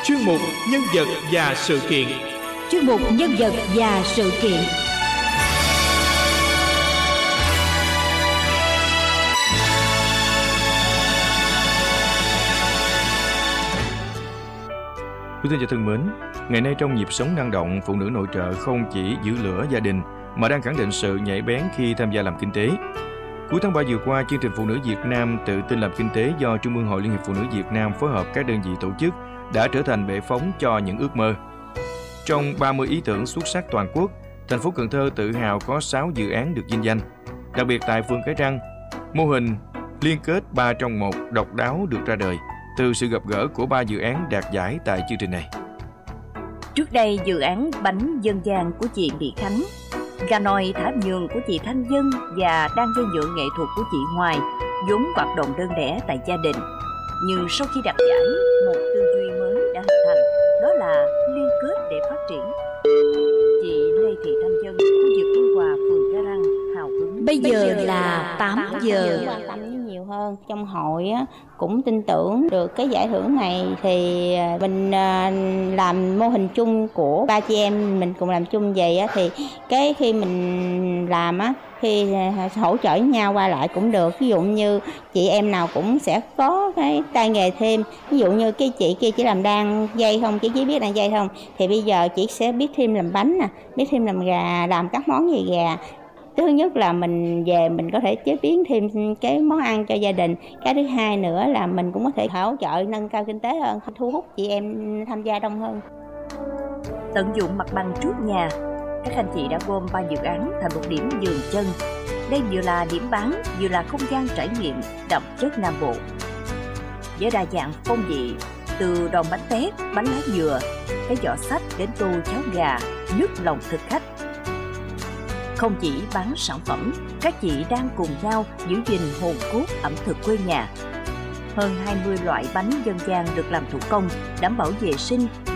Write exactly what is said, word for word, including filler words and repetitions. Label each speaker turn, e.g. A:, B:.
A: Chuyên mục Nhân vật và sự kiện.
B: Chuyên mục Nhân vật và sự kiện.
C: Quý thính giả thân mến, ngày nay trong nhịp sống năng động, phụ nữ nội trợ không chỉ giữ lửa gia đình mà đang khẳng định sự nhạy bén khi tham gia làm kinh tế. Cuối tháng ba vừa qua, chương trình Phụ nữ Việt Nam tự tin làm kinh tế do Trung ương Hội Liên hiệp Phụ nữ Việt Nam phối hợp các đơn vị tổ chức đã trở thành bệ phóng cho những ước mơ. Trong ba mươi ý tưởng xuất sắc toàn quốc, thành phố Cần Thơ tự hào có sáu dự án được vinh danh. Đặc biệt tại phường Cái Răng, mô hình liên kết ba trong một độc đáo được ra đời từ sự gặp gỡ của ba dự án đạt giải tại chương trình này.
B: Trước đây, dự án bánh dân gian của chị Mỹ Khánh, gà nồi thả vườn của chị Thanh Dân và đan dây nhựa nghệ thuật của chị Hoài vốn hoạt động đơn lẻ tại gia đình. Nhưng sau khi đạt giải, một tư duy mới đã hình thành, đó là liên kết để phát triển. Chị Lê Thị Thanh Dân của Dược Biên Hòa, phường Cái Răng hào hứng.
D: Bây giờ là tám giờ.
E: Quan tâm nhiều hơn trong hội á, cũng tin tưởng được cái giải thưởng này thì mình làm mô hình chung của ba chị em mình cùng làm chung vậy á, thì cái khi mình làm á, khi hỗ trợ với nhau qua lại cũng được. Ví dụ như chị em nào cũng sẽ có cái tay nghề thêm, ví dụ như cái chị kia chỉ làm đan dây không, chị chỉ biết đan dây không, thì bây giờ chị sẽ biết thêm làm bánh nè, biết thêm làm gà, làm các món về gà. Thứ nhất là mình về mình có thể chế biến thêm cái món ăn cho gia đình. Cái thứ hai nữa là mình cũng có thể hỗ trợ nâng cao kinh tế hơn, thu hút chị em tham gia đông hơn.
B: Tận dụng mặt bằng trước nhà, các anh chị đã gom ba dự án thành một điểm dừng chân. Đây vừa là điểm bán, vừa là không gian trải nghiệm đậm chất Nam Bộ. Với đa dạng phong vị, từ đòn bánh tét, bánh lá dừa, cái giỏ sách đến tô cháo gà, nước lòng thực khách. Không chỉ bán sản phẩm, các chị đang cùng nhau giữ gìn hồn cốt ẩm thực quê nhà. Hơn hai mươi loại bánh dân gian được làm thủ công, đảm bảo vệ sinh,